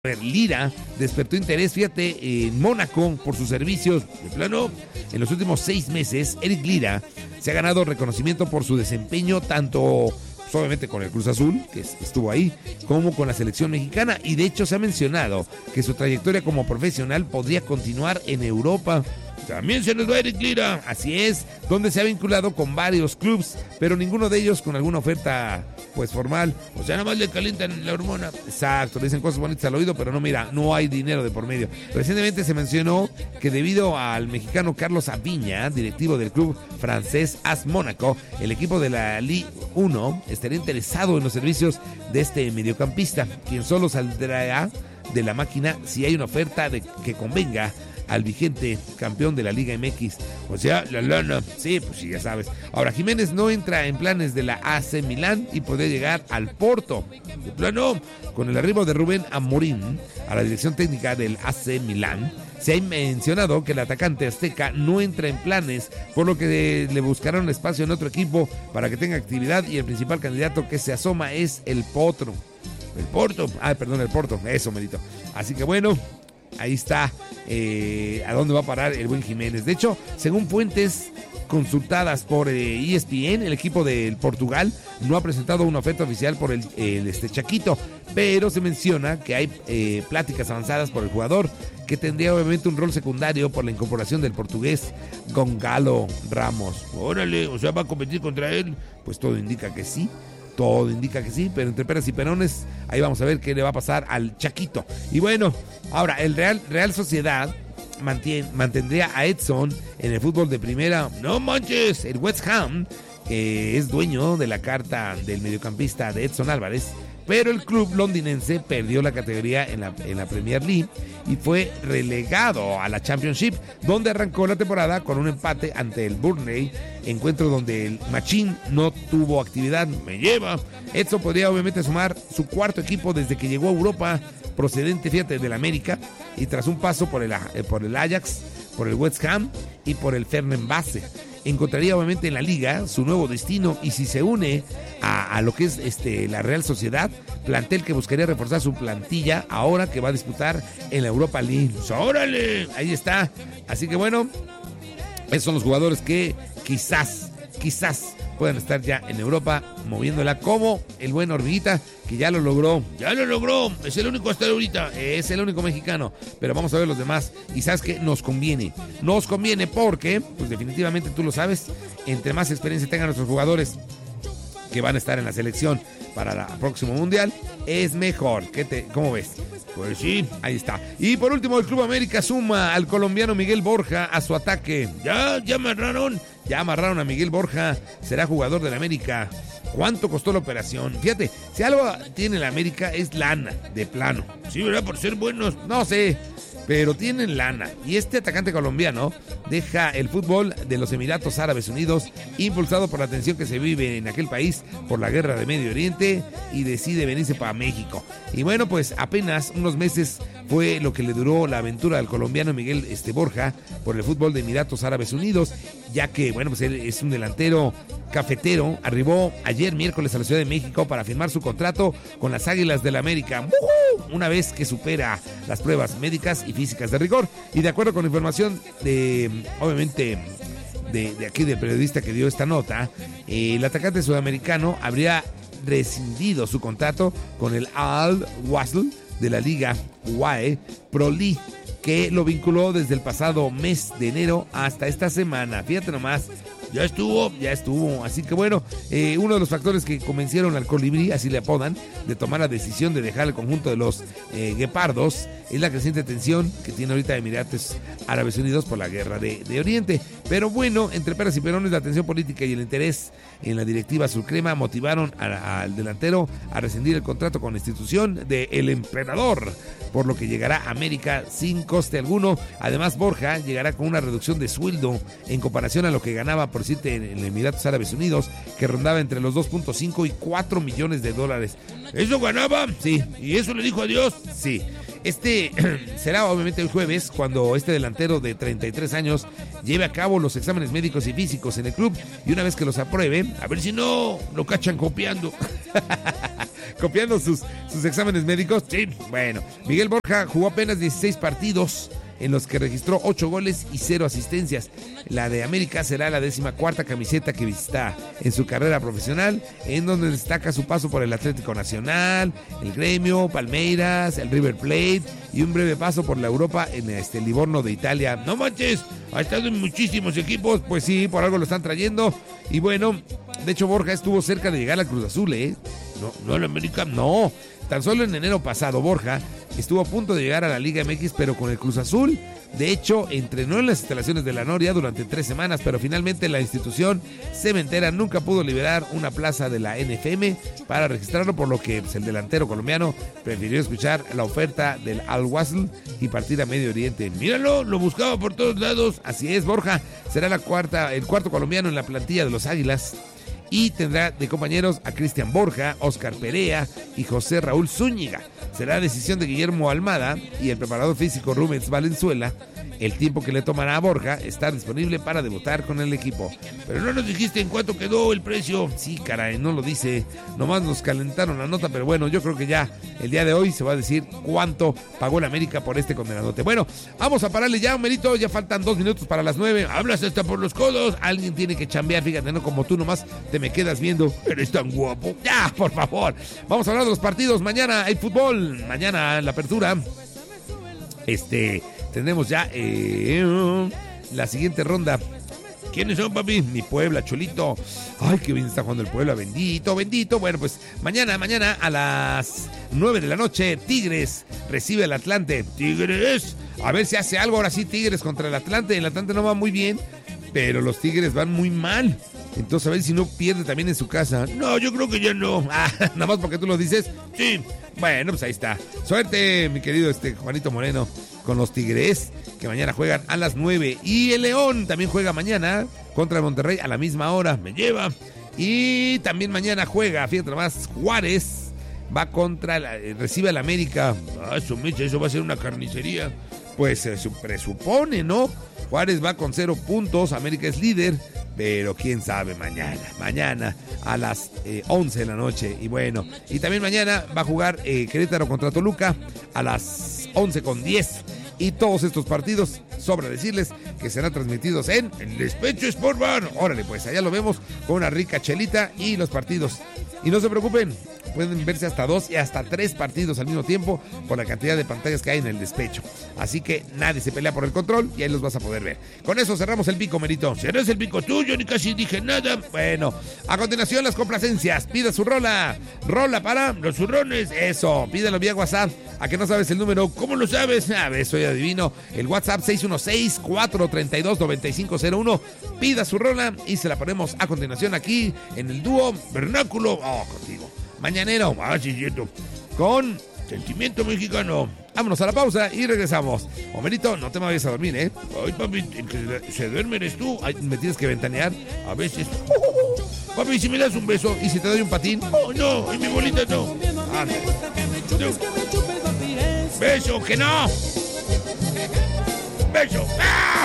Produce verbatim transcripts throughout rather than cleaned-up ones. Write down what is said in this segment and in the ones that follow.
Lira despertó interés, fíjate, en Mónaco por sus servicios. De plano, en los últimos seis meses, Eric Lira se ha ganado reconocimiento por su desempeño tanto, pues, obviamente, con el Cruz Azul, que estuvo ahí, como con la selección mexicana. Y de hecho se ha mencionado que su trayectoria como profesional podría continuar en Europa. También se nos va Eric Lira, así es, donde se ha vinculado con varios clubes, pero ninguno de ellos con alguna oferta pues formal. O sea, nada más le calientan la hormona. Exacto, le dicen cosas bonitas al oído, pero no, mira, no hay dinero de por medio. Recientemente se mencionó que debido al mexicano Carlos Aviña, directivo del club francés A S Mónaco, el equipo de la Ligue uno estaría interesado en los servicios de este mediocampista, quien solo saldrá de la máquina si hay una oferta de que convenga al vigente campeón de la Liga M X, o sea, la lana. Sí, pues sí, ya sabes. Ahora, Jiménez no entra en planes de la A C Milán y podría llegar al Porto. De plano, con el arribo de Rubén Amorín a la dirección técnica del A C Milán, se ha mencionado que el atacante azteca no entra en planes, por lo que le buscarán un espacio en otro equipo para que tenga actividad, y el principal candidato que se asoma es el Potro. El Porto, ah, perdón, el Porto, eso, merito. Así que bueno, ahí está eh, a dónde va a parar el buen Jiménez. De hecho, según fuentes consultadas por eh, E S P N, el equipo del Portugal no ha presentado una oferta oficial por el, el este Chaquito, pero se menciona que hay eh, pláticas avanzadas por el jugador, que tendría obviamente un rol secundario por la incorporación del portugués Gonzalo Ramos. Órale, o sea, ¿va a competir contra él? Pues todo indica que sí. Todo indica que sí, pero entre peras y perones, ahí vamos a ver qué le va a pasar al Chaquito. Y bueno, ahora, el Real, Real Sociedad mantien, mantendría a Edson en el fútbol de primera. No manches, el West Ham, que es dueño de la carta del mediocampista de Edson Álvarez, pero el club londinense perdió la categoría en la, en la Premier League y fue relegado a la Championship, donde arrancó la temporada con un empate ante el Burnley, encuentro donde el Machín no tuvo actividad. Me lleva. Edson podría obviamente sumar su cuarto equipo desde que llegó a Europa, procedente, fíjate, del América, y tras un paso por el, por el Ajax, por el West Ham y por el Fenerbahce. Encontraría obviamente en la liga su nuevo destino, y si se une a, a lo que es este la Real Sociedad, plantel que buscaría reforzar su plantilla ahora que va a disputar en la Europa League. ¡Órale! Ahí está. Así que bueno, esos son los jugadores que quizás, quizás puedan estar ya en Europa moviéndola, como el buen Hormiguita, que ya lo logró. Ya lo logró. Es el único hasta ahorita. Es el único mexicano. Pero vamos a ver los demás. Y sabes que nos conviene. Nos conviene porque, pues definitivamente tú lo sabes, entre más experiencia tengan nuestros jugadores que van a estar en la selección para el próximo mundial, es mejor. ¿Qué te, ¿Cómo ves? Pues sí, ahí está. Y por último, el Club América suma al colombiano Miguel Borja a su ataque. Ya, ya amarraron, ya amarraron a Miguel Borja. Será jugador del América. ¿Cuánto costó la operación? Fíjate, si algo tiene la América es lana, de plano. Sí, ¿verdad? Por ser buenos, no sé, pero tienen lana. Y este atacante colombiano deja el fútbol de los Emiratos Árabes Unidos, impulsado por la tensión que se vive en aquel país por la guerra de Medio Oriente, y decide venirse para México. Y bueno, pues apenas unos meses fue lo que le duró la aventura al colombiano Miguel este, Borja por el fútbol de Emiratos Árabes Unidos, ya que, bueno, pues él es un delantero cafetero. Arribó ayer miércoles a la Ciudad de México para firmar su contrato con las Águilas del la América, ¡uh-huh!, una vez que supera las pruebas médicas y físicas de rigor. Y de acuerdo con información de, obviamente, de, de aquí del periodista que dio esta nota, eh, el atacante sudamericano habría rescindido su contrato con el Al-Wasl de la Liga U A E Pro League, que lo vinculó desde el pasado mes de enero hasta esta semana. Fíjate nomás, ya estuvo, ya estuvo. Así que bueno, eh, uno de los factores que convencieron al Colibrí, así le apodan, de tomar la decisión de dejar el conjunto de los eh, guepardos es la creciente tensión que tiene ahorita Emiratos Árabes Unidos por la guerra de, de Oriente. Pero bueno, entre peras y perones, la tensión política y el interés en la directiva azulcrema motivaron a, al delantero a rescindir el contrato con la institución de El Emperador, por lo que llegará a América sin coste alguno. Además, Borja llegará con una reducción de sueldo en comparación a lo que ganaba, por decirte, en, en Emiratos Árabes Unidos, que rondaba entre los dos punto cinco y cuatro millones de dólares. ¿Eso ganaba? Sí. ¿Y eso le dijo adiós? Sí. Este será obviamente el jueves cuando este delantero de treinta y tres años lleve a cabo los exámenes médicos y físicos en el club, y una vez que los apruebe, a ver si no lo cachan copiando. copiando sus, sus exámenes médicos. Sí, bueno. Miguel Borja jugó apenas dieciséis partidos en los que registró ocho goles y cero asistencias. La de América será la décima cuarta camiseta que visita en su carrera profesional, en donde destaca su paso por el Atlético Nacional, el Gremio, Palmeiras, el River Plate y un breve paso por la Europa en este Livorno de Italia. No manches, ha estado en muchísimos equipos, pues sí, por algo lo están trayendo. Y bueno, de hecho Borja estuvo cerca de llegar al Cruz Azul, ¿eh? No, no al América, no. Tan solo en enero pasado, Borja estuvo a punto de llegar a la Liga M X, pero con el Cruz Azul. De hecho, entrenó en las instalaciones de la Noria durante tres semanas, pero finalmente la institución cementera nunca pudo liberar una plaza de la N F M para registrarlo, por lo que pues, el delantero colombiano prefirió escuchar la oferta del Al-Wasl y partir a Medio Oriente. Míralo, lo buscaba por todos lados. Así es, Borja será la cuarta, el cuarto colombiano en la plantilla de los Águilas. Y tendrá de compañeros a Cristian Borja, Oscar Perea y José Raúl Zúñiga. Será decisión de Guillermo Almada y el preparador físico Rubens Valenzuela el tiempo que le tomará a Borja estar disponible para debutar con el equipo. Pero no nos dijiste en cuánto quedó el precio. Sí, caray, no lo dice. Nomás nos calentaron la nota, pero bueno, yo creo que ya el día de hoy se va a decir cuánto pagó el América por este condenadote. Bueno, vamos a pararle ya, Merito. Ya faltan dos minutos para las nueve. Hablas hasta por los codos. Alguien tiene que chambear, fíjate, no como tú nomás te me quedas viendo. Eres tan guapo. Ya, por favor. Vamos a hablar de los partidos. Mañana hay fútbol. Mañana en la apertura. Este... Tendremos ya eh, la siguiente ronda. ¿Quiénes son, papi? Mi Puebla, Cholito. Ay, qué bien está jugando el Puebla. Bendito, bendito. Bueno, pues mañana, mañana a las nueve de la noche, Tigres recibe al Atlante. Tigres. A ver si hace algo ahora sí Tigres contra el Atlante. El Atlante no va muy bien, pero los Tigres van muy mal. Entonces a ver si no pierde también en su casa. No, yo creo que ya no. Ah, nada más porque tú lo dices. Sí. Bueno, pues ahí está. Suerte, mi querido este Juanito Moreno, con los Tigres, que mañana juegan a las nueve. Y el León también juega mañana contra el Monterrey a la misma hora. Me lleva. Y también mañana juega, fíjate más, Juárez va contra, la, recibe al América. Ah, eso, mecha, eso va a ser una carnicería. Pues se presupone, ¿no? Juárez va con cero puntos, América es líder, pero quién sabe mañana, mañana a las eh, once de la noche. Y bueno, y también mañana va a jugar eh, Querétaro contra Toluca a las once con diez. Y todos estos partidos, sobra decirles que serán transmitidos en el Despecho Sport Bar. Órale, pues allá lo vemos con una rica chelita y los partidos. Y no se preocupen, pueden verse hasta dos y hasta tres partidos al mismo tiempo por la cantidad de pantallas que hay en el despecho. Así que nadie se pelea por el control y ahí los vas a poder ver. Con eso cerramos el pico, Merito. ¿Cerras el pico tuyo? Ni casi dije nada. Bueno, a continuación las complacencias. Pida su rola. Rola para los zurrones. Eso, pídelo vía WhatsApp. ¿A que no sabes el número? ¿Cómo lo sabes? A ver, soy adivino. El WhatsApp seis uno seis, cuatro tres dos, nueve cinco cero uno. Pida su rola y se la ponemos a continuación aquí en el dúo Vernáculo. Oh, contigo. Mañanero. Ah, sí, cierto. Con Sentimiento Mexicano. Vámonos a la pausa y regresamos. Homerito, no te me vayas a dormir, ¿eh? Ay, papi, el que se duerme eres tú. Ay, me tienes que ventanear a veces. Papi, si me das un beso y si te doy un patín. Oh, no, en mi bolita no. Anda. No. Beso, que no. Beso. ¡Ah!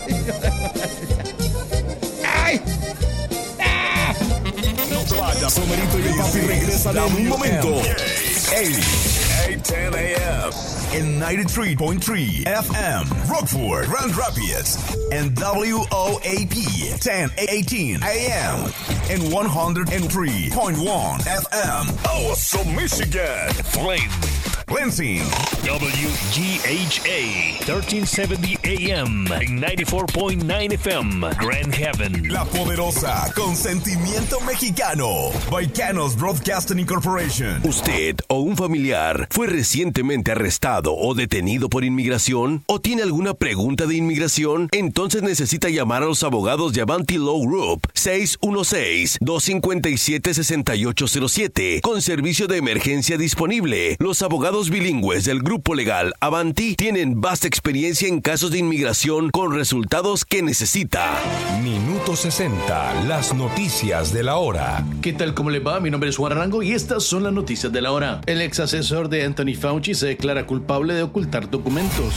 ¡Ay! ¡Ah! No te vayas, Homerito y el papi regresan en un momento. eight ten a.m. in ninety-three point three F M, Rockford, Grand Rapids, and W O A P ten eighteen A M in one oh three point one F M, Awesome, Michigan, Flame, Lansing, W G H A thirteen seventy A M and ninety-four point nine F M, Grand Haven. La Poderosa, con sentimiento mexicano, Baicanos Broadcasting Incorporation. ¿Usted o un familiar fue recientemente arrestado o detenido por inmigración? ¿O tiene alguna pregunta de inmigración? Entonces necesita llamar a los abogados de Avanti Law Group seis uno seis, dos cinco siete, seis ocho cero siete con servicio de emergencia disponible. Los abogados bilingües del grupo legal Avanti tienen vasta experiencia en casos de inmigración con resultados que necesita. Minuto sesenta, las noticias de la hora. ¿Qué tal? ¿Cómo le va? Mi nombre es Juan Arango y estas son las noticias de la hora. El ex asesor de Anthony Fauci se declara culpable de ocultar documentos.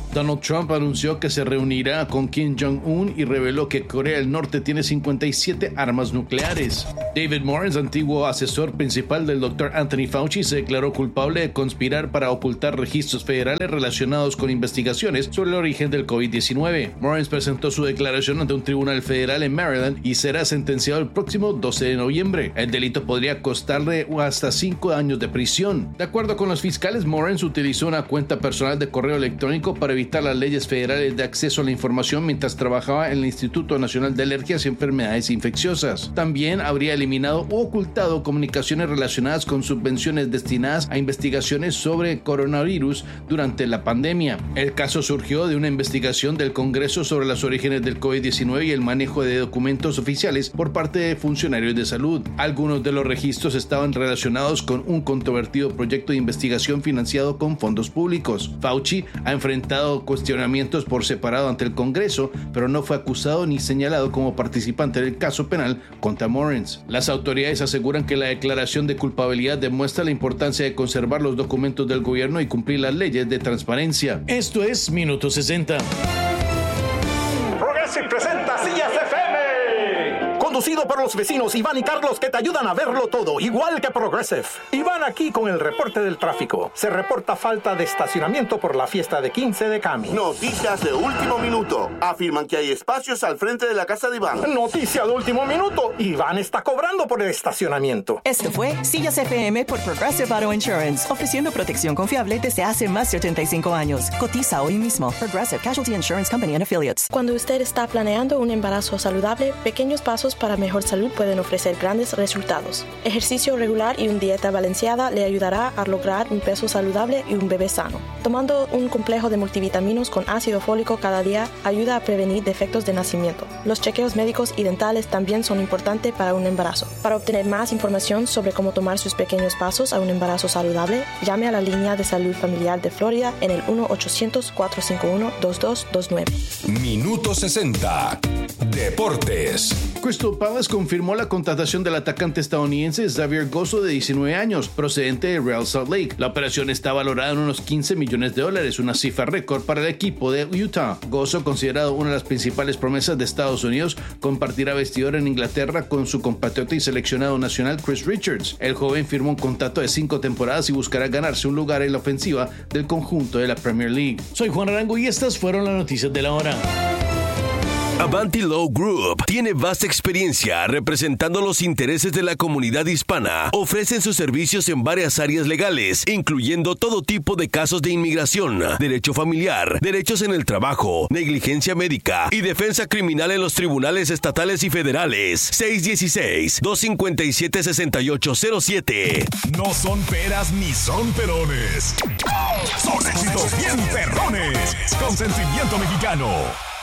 Donald Trump anunció que se reunirá con Kim Jong-un y reveló que Corea del Norte tiene cincuenta y siete armas nucleares. David Morens, antiguo asesor principal del doctor Anthony Fauci, se declaró culpable de conspirar para ocultar registros federales relacionados con investigaciones sobre el origen del COVID diecinueve. Morens presentó su declaración ante un tribunal federal en Maryland y será sentenciado el próximo doce de noviembre. El delito podría costarle hasta cinco años de prisión. De acuerdo con los fiscales, Morens utilizó una cuenta personal de correo electrónico para evitar las leyes federales de acceso a la información mientras trabajaba en el Instituto Nacional de Alergias y Enfermedades Infecciosas. También habría eliminado o ocultado comunicaciones relacionadas con subvenciones destinadas a investigaciones sobre coronavirus durante la pandemia. El caso surgió de una investigación del Congreso sobre los orígenes del COVID diecinueve y el manejo de documentos oficiales por parte de funcionarios de salud. Algunos de los registros estaban relacionados con un controvertido proyecto de investigación financiado con fondos públicos. Fauci ha enfrentado cuestionamientos por separado ante el Congreso, pero no fue acusado ni señalado como participante del caso penal contra Morens. Las autoridades aseguran que la declaración de culpabilidad demuestra la importancia de conservar los documentos del gobierno y cumplir las leyes de transparencia. Esto es Minuto sesenta. Progressive presenta Sillas F M. Conducido por los vecinos Iván y Carlos, que te ayudan a verlo todo, igual que Progressive. Iván aquí con el reporte del tráfico. Se reporta falta de estacionamiento por la fiesta de quince de Cami. Noticias de último minuto. Afirman que hay espacios al frente de la casa de Iván. Noticia de último minuto. Iván está cobrando por el estacionamiento. Esto fue Sillas F M por Progressive Auto Insurance, ofreciendo protección confiable desde hace más de ochenta y cinco años. Cotiza hoy mismo. Progressive Casualty Insurance Company and Affiliates. Cuando usted está planeando un embarazo saludable, pequeños pasos para mejor salud pueden ofrecer grandes resultados. Ejercicio regular y una dieta balanceada le ayudará a lograr un peso saludable y un bebé sano. Tomando un complejo de multivitaminos con ácido fólico cada día ayuda a prevenir defectos de nacimiento. Los chequeos médicos y dentales también son importantes para un embarazo. Para obtener más información sobre cómo tomar sus pequeños pasos a un embarazo saludable, llame a la línea de salud familiar de Florida en el uno ochocientos, cuatro cinco uno, dos dos dos nueve. Minuto sesenta. Deportes. Crystal Palace confirmó la contratación del atacante estadounidense Xavier Gozo, de diecinueve años, procedente de Real Salt Lake. La operación está valorada en unos quince millones de dólares, una cifra récord para el equipo de Utah. Gozo, considerado una de las principales promesas de Estados Unidos, compartirá vestidor en Inglaterra con su compatriota y seleccionado nacional Chris Richards. El joven firmó un contrato de cinco temporadas y buscará ganarse un lugar en la ofensiva del conjunto de la Premier League. Soy Juan Arango y estas fueron las noticias de la hora. Avanti Law Group tiene vasta experiencia representando los intereses de la comunidad hispana. Ofrecen sus servicios en varias áreas legales, incluyendo todo tipo de casos de inmigración, derecho familiar, derechos en el trabajo, negligencia médica y defensa criminal en los tribunales estatales y federales. seis uno seis, dos cinco siete, seis ocho cero siete. No son peras ni son perones. Son éxitos bien perrones. Con sentimiento mexicano.